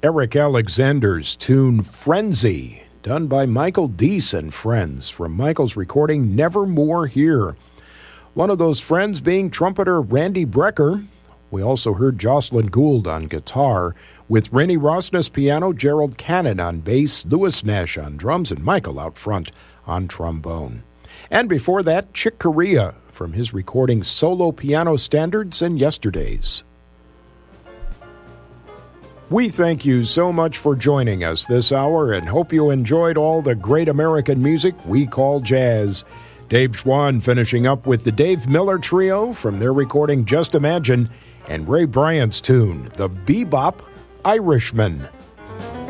Eric Alexander's tune Frenzy, done by Michael Deese and Friends from Michael's recording Nevermore Here. One of those friends being trumpeter Randy Brecker. We also heard Jocelyn Gould on guitar, with Rennie Rosnes piano, Gerald Cannon on bass, Louis Nash on drums, and Michael out front on trombone. And before that, Chick Corea from his recording Solo Piano Standards and Yesterdays. We thank you so much for joining us this hour and hope you enjoyed all the great American music we call jazz. Dave Schwann finishing up with the Dave Miller Trio from their recording Just Imagine, and Ray Bryant's tune, The Bebop Irishman.